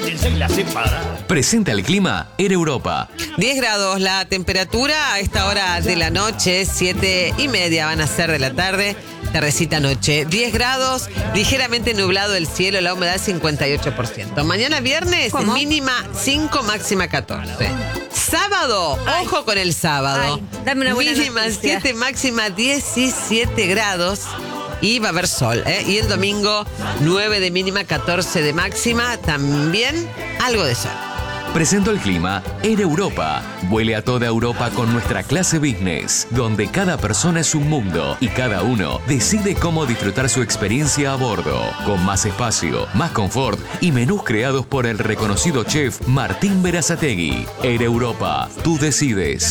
siéntense y la separa. Presenta el clima en Europa. 10 grados la temperatura a esta hora de la noche, 7:30 van a ser de la tarde, tardecita noche. 10 grados, ligeramente nublado el cielo, la humedad 58%. Mañana viernes, ¿Cómo? mínima 5, máxima 14. Sábado, ojo con el sábado. Ay, dame una buena mínima noticia. 7, máxima 17 grados. Y va a haber sol, ¿eh? Y el domingo, 9 de mínima, 14 de máxima, también algo de sol. Presento el clima en Europa. Vuele a toda Europa con nuestra clase business, donde cada persona es un mundo y cada uno decide cómo disfrutar su experiencia a bordo, con más espacio, más confort y menús creados por el reconocido chef Martín Berazategui. En Europa, tú decides.